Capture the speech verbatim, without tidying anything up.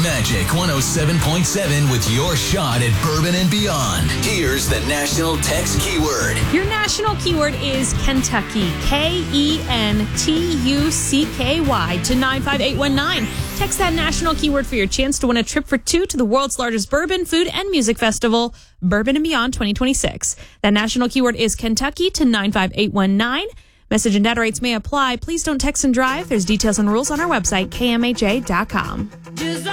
Magic one oh seven point seven with your shot at bourbon and beyond. Here's the national text keyword. Your national keyword is Kentucky. K E N T U C K Y to nine five eight one nine. Text that national keyword for your chance to win a trip for two to the world's largest bourbon, food, and music festival, Bourbon and Beyond twenty twenty-six. That national keyword is Kentucky to nine five eight one nine. Message and data rates may apply. Please don't text and drive. There's details and rules on our website, K M H A dot com.